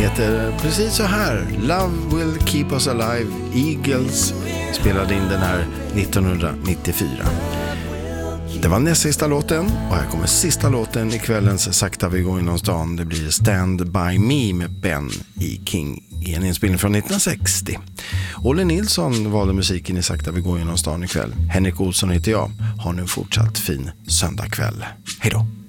heter precis så här: Love Will Keep Us Alive. Eagles spelade in den här 1994. Det var näst sista låten, och här kommer sista låten i kvällens Sakta vi går inom stan. Det blir Stand By Me med Ben E. King i en inspelning från 1960. Olle Nilsson valde musiken i Sakta vi går inom stan ikväll. Henrik Olsson heter jag. Har nu en fortsatt fin söndagkväll. Hej då!